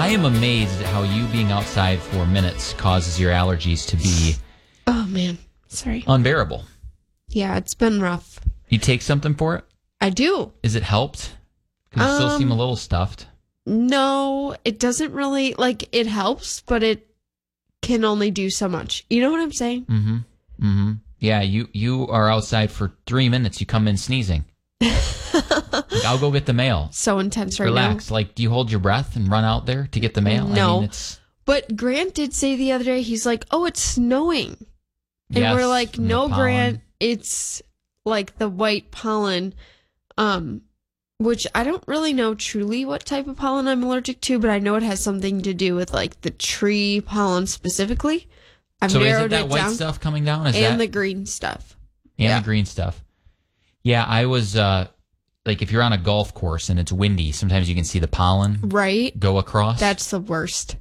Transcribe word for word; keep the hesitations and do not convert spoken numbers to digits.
I am amazed at how you being outside for minutes causes your allergies to be Oh, man. Sorry. unbearable. Yeah, it's been rough. You take something for it? I do. Is it helped? Because you Um, still seem a little stuffed. No, it doesn't really, like, it helps, but it can only do so much. You know what I'm saying? Mm-hmm. Mm-hmm. Yeah, you, you are outside for three minutes. You come in sneezing. Like, I'll go get the mail. So intense right Relax. now. Like, do you hold your breath and run out there to get the mail? No. I mean, it's... But Grant did say the other day, he's like, oh, it's snowing. And Yes, we're like, from the no, pollen. Grant, it's like the white pollen, um, which I don't really know truly what type of pollen I'm allergic to, but I know it has something to do with like the tree pollen specifically. I've So is narrowed it that it white down. stuff coming down? Is and that... the green stuff. And Yeah. the green stuff. Yeah, I was, uh, like, if you're on a golf course and it's windy, sometimes you can see the pollen Right? go across. That's the worst.